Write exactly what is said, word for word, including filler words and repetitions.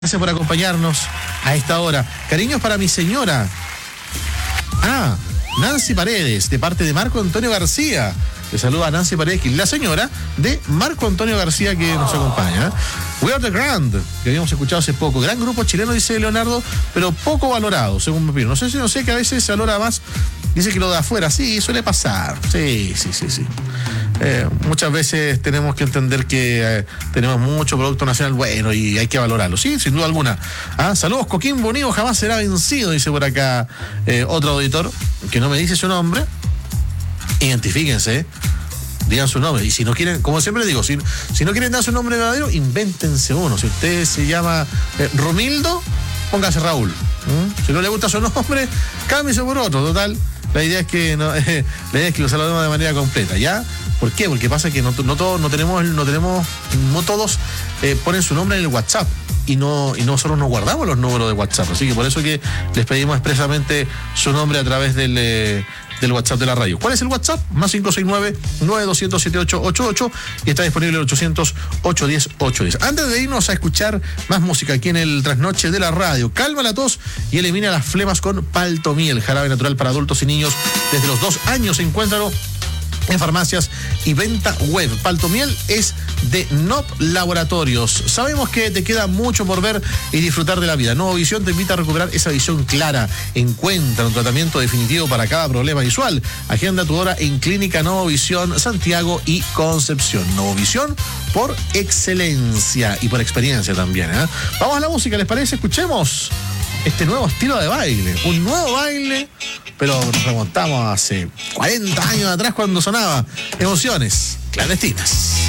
Gracias por acompañarnos a esta hora. Cariños para mi señora. Ah, Nancy Paredes, de parte de Marco Antonio García. Le saluda a Nancy Paredes, la señora de Marco Antonio García que nos acompaña. We Are The Grand, que habíamos escuchado hace poco. Gran grupo chileno, dice Leonardo, pero poco valorado, según me opino. No sé si no sé que a veces se valora más. Dice que lo de afuera, sí, suele pasar. Sí, sí, sí, sí. Eh, muchas veces tenemos que entender que eh, tenemos mucho producto nacional bueno y hay que valorarlo, sí, sin duda alguna. Ah, saludos, Coquimbo Unido jamás será vencido, dice por acá eh, otro auditor que no me dice su nombre. Identifíquense, digan su nombre. Y si no quieren, como siempre digo, si, si no quieren dar su nombre verdadero, invéntense uno. Si usted se llama eh, Romildo, póngase Raúl. ¿Mm? Si no le gusta su nombre, cámbiese por otro. Total, la idea es que no, eh, la idea es que lo saludemos de manera completa, ¿ya? ¿Por qué? Porque pasa que no, no todos, no tenemos, no tenemos, no todos eh, ponen su nombre en el WhatsApp. Y no, y nosotros no guardamos los números de WhatsApp. Así que por eso que les pedimos expresamente su nombre a través del, eh, del WhatsApp de la radio. ¿Cuál es el WhatsApp? Más cinco seis nueve, nueve dos cero siete ocho ocho ocho y está disponible el ochocientos, ochocientos diez, ochocientos diez. Antes de irnos a escuchar más música aquí en el Trasnoche de la radio, calma la tos y elimina las flemas con Paltomiel, jarabe natural para adultos y niños desde los dos años. Encuéntralo en farmacias y venta web. Paltomiel es de N O P Laboratorios. Sabemos que te queda mucho por ver y disfrutar de la vida. Nuevo Visión te invita a recuperar esa visión clara. Encuentra un tratamiento definitivo para cada problema visual. Agenda tu hora en Clínica Nuevo Visión, Santiago y Concepción. Nuevo Visión por excelencia y por experiencia también, ¿eh? Vamos a la música, ¿les parece? Escuchemos este nuevo estilo de baile. Un nuevo baile, pero nos remontamos hace cuarenta años atrás cuando sonaba Emociones Clandestinas.